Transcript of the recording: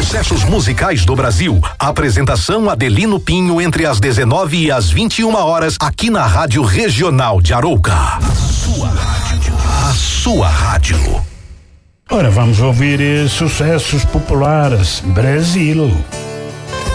sucessos musicais do Brasil. Apresentação Adelino Pinho entre as 19 e as 21 horas aqui na Rádio Regional de Arouca. A sua rádio. A sua rádio. Ora, vamos ouvir sucessos populares. Brasil.